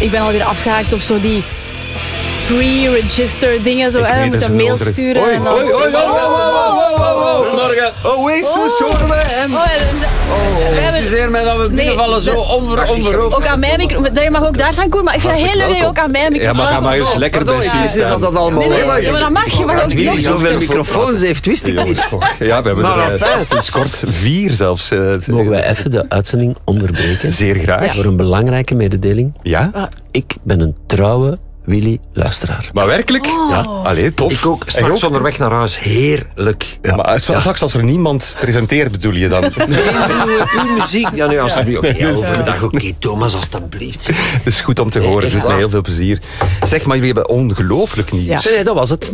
ik ben alweer afgehaakt op zo die pre-register dingen. Zo, je moet een mail sturen. Oei, en dan... Goedemorgen. Oasis horen we. Excuseer mij dat we binnenvallen zo onverhoopt. Ook aan mijn microfoon. Je mag ook daar staan, Koen, maar ik vind het heel leuk dat je ook aan mijn microfoon... Ja, maar ga maar eens lekker bij C staan. Dat allemaal... Nee, maar dat mag. Je mag ook Wie nog zoveel microfoons heeft, wist ik niet. Ja, we hebben Maar er sinds kort 4 zelfs. Mogen wij even de uitzending onderbreken? Zeer graag. Voor een belangrijke mededeling. Ja? Ik ben een trouwe Willy-luisteraar. Maar werkelijk? Ja. Allee, tof. Ik ook. Straks onderweg naar huis. Heerlijk. Ja. Maar straks als er niemand presenteert, bedoel je dan? Uw muziek. Ja, nu alsjeblieft. Ja, overdag. Oké, Thomas, alsjeblieft. Dat is goed om te horen. Het doet mij heel veel plezier. Zeg, maar jullie hebben ongelooflijk nieuws. Ja. Nee, dat was het.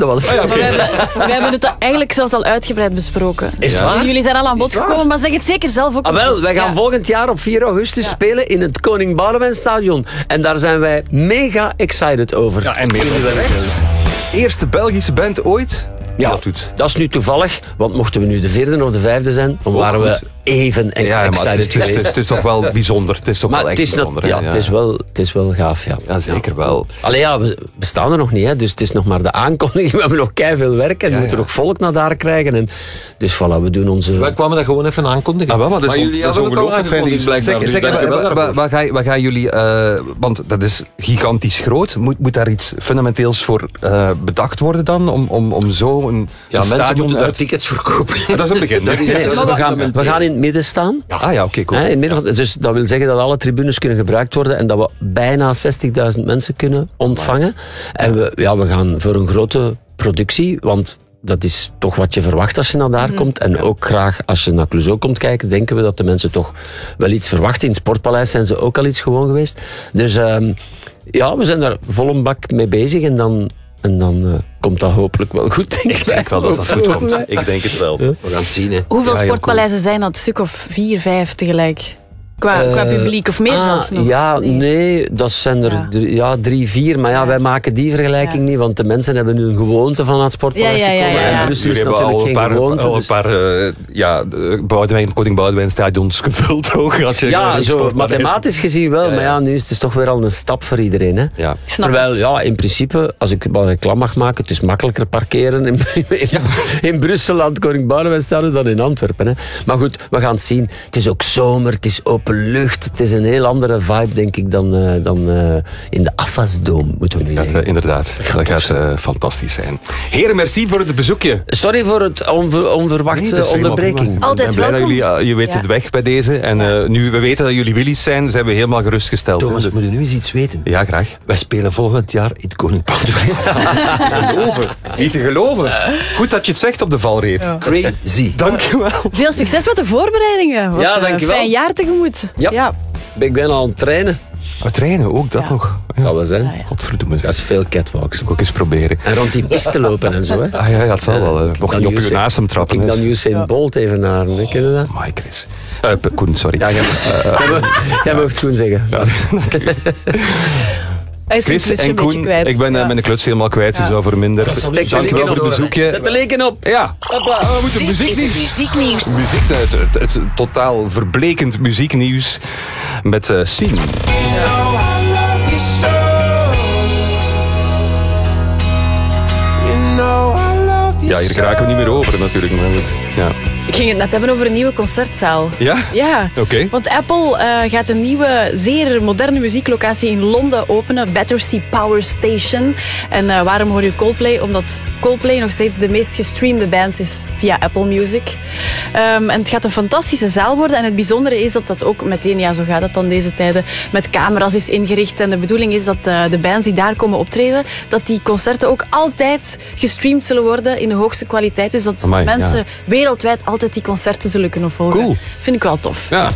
We hebben het eigenlijk zelfs al uitgebreid besproken. Is het waar? Jullie zijn al aan bod gekomen, maar zeg het zeker zelf ook. Wel, wij gaan volgend jaar op 4 augustus spelen in het Koning Boudewijn Stadion. En daar zijn wij mega excited over. Ja, en meer dan dat. Eerste Belgische band ooit? Ja, dat doet. dat is nu toevallig, want mochten we nu de 4e of de 5e zijn, dan waren we even Ja, maar excited geweest. het is toch wel bijzonder. Het is toch Maar wel het echt is, bijzonder. ja, het is wel gaaf, ja. Ja, zeker wel. Allee, ja, we staan er nog niet, hè, dus het is nog maar de aankondiging. We hebben nog keiveel werk en we moeten nog volk naar daar krijgen. En, dus voilà, we doen onze... Wij kwamen dat gewoon even aankondigen. Ah, wel, maar dat is, jullie dat is hadden het al ongelooflijk fijn. aangekondigd, blijkbaar. Zeg, Dus dank je wel daarvoor. wat gaan jullie... want dat is gigantisch groot. Moet daar iets fundamenteels voor bedacht worden dan? Om zo een Mensen stadion moeten daar tickets verkopen. Dat is een begin. Nee, we gaan in het midden staan. Ah ja, oké, cool. Hè, in het midden, dus dat wil zeggen dat alle tribunes kunnen gebruikt worden en dat we bijna 60.000 mensen kunnen ontvangen. En we gaan voor een grote productie, want dat is toch wat je verwacht als je naar daar komt. En ook graag als je naar Clouseau komt kijken, denken we dat de mensen toch wel iets verwachten. In het Sportpaleis zijn ze ook al iets gewoon geweest. Dus we zijn daar vol een bak mee bezig en dan komt dat hopelijk wel goed, denk ik. Ik denk wel dat dat goed komt. Ik denk het wel. We gaan het zien, hè. Hoeveel Ja, heel sportpaleizen zijn dat? Een stuk of 4, 5 tegelijk? Qua publiek, of meer zelfs nog? Ja, nee, dat zijn er 3, 4. Maar wij maken die vergelijking niet, want de mensen hebben nu een gewoonte van het Sportpaleis te komen. En Brussel is natuurlijk geen gewoonte. Al een paar Koning Boudewijn stadions gevuld ook. Als je zo mathematisch gezien wel. Ja. Maar ja, nu is het toch weer al een stap voor iedereen. Hè? Ja. Terwijl, in principe, als ik maar reclame mag maken, het is makkelijker parkeren in Brussel aan het Koning Boudewijn stadion dan in Antwerpen. Hè? Maar goed, we gaan het zien. Het is ook zomer, het is open lucht. Het is een heel andere vibe, denk ik, dan in de Afasdoom, moeten we nu zeggen. Inderdaad, dat gaat fantastisch zijn. Heren, merci voor het bezoekje. Sorry voor het onverwachte dat is helemaal onderbreking. prima. Altijd Ik ben blij welkom. dat jullie, je weet het weg bij deze. En nu we weten dat jullie Willy's zijn, zijn we helemaal gerustgesteld. Thomas, hè. moet je nu eens iets weten? Ja, graag. Wij spelen volgend jaar in het Koning Boudewijn Stadion. Geloven. Niet te geloven. Goed dat je het zegt op de valreep. Crazy. Dankjewel. Veel succes met de voorbereidingen. Wat Ja, dankjewel. Fijn jaar tegemoet. Ja. Ik ben al aan het trainen. Trainen, ook dat nog. Dat zal wel zijn. Ja. Godverdomme. Dat is veel catwalks. Ook eens proberen. En rond die piste lopen en zo. Hè. Ah ja, het zal wel. Mocht je Dan op je Usain- naast hem trappen. Ik dan hè. Usain Bolt even naar. Ken je dat? Amai, Chris. Koen, sorry. Ja, jij mag het goed zeggen. Hij is zijn Chris klusje en een beetje Koen, kwijt. ik ben mijn kluts helemaal kwijt, dus over minder. Dankjewel voor het bezoekje. Zet de leken op. Ja, we moeten muzieknieuws. Muziek, het totaal verblekend muzieknieuws met Sien. Ja, hier geraken we niet meer over natuurlijk. Maar goed. Ja. Ik ging het net hebben over een nieuwe concertzaal. Ja? Ja, Oké. want Apple gaat een nieuwe, zeer moderne muzieklocatie in Londen openen. Battersea Power Station. En waarom hoor je Coldplay? Omdat Coldplay nog steeds de meest gestreamde band is via Apple Music. En het gaat een fantastische zaal worden. En het bijzondere is dat dat ook meteen, zo gaat het dan deze tijden, met camera's is ingericht. En de bedoeling is dat de bands die daar komen optreden, dat die concerten ook altijd gestreamd zullen worden in de hoogste kwaliteit. Dus dat Amai, mensen wereldwijd altijd die concerten zullen kunnen volgen. Cool. Vind ik wel tof. Ja.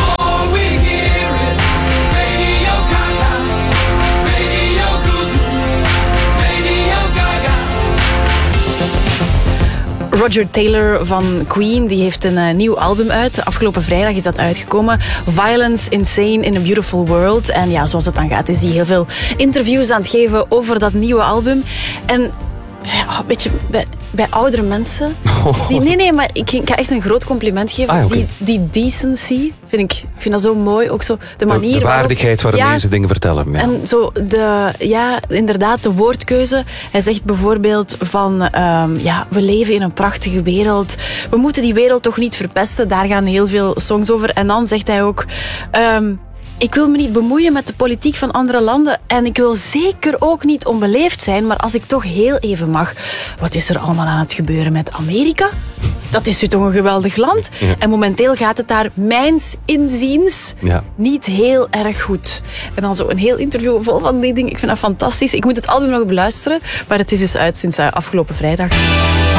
Roger Taylor van Queen die heeft een nieuw album uit. Afgelopen vrijdag is dat uitgekomen. Violence, Insane in a Beautiful World. En ja, zoals het dan gaat, is hij heel veel interviews aan het geven over dat nieuwe album. En ja, weet je, bij oudere mensen. Nee, maar ik ga echt een groot compliment geven. Okay. Die decency, ik vind dat zo mooi. Ook zo de manier de waardigheid waarop ze dingen vertellen. Ja. En zo inderdaad, de woordkeuze. Hij zegt bijvoorbeeld van, we leven in een prachtige wereld. We moeten die wereld toch niet verpesten. Daar gaan heel veel songs over. En dan zegt hij ook... ik wil me niet bemoeien met de politiek van andere landen en ik wil zeker ook niet onbeleefd zijn, maar als ik toch heel even mag, wat is er allemaal aan het gebeuren met Amerika? Dat is nu toch een geweldig land. Ja. En momenteel gaat het daar, mijns inziens, niet heel erg goed. En dan zo een heel interview vol van die dingen. Ik vind dat fantastisch. Ik moet het album nog beluisteren, maar het is dus uit sinds afgelopen vrijdag.